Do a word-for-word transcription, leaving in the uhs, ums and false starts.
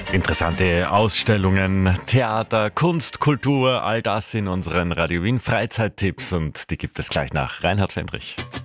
Interessante Ausstellungen, Theater, Kunst, Kultur, all das in unseren Radio Wien Freizeittipps und die gibt es gleich nach Reinhard Fendrich.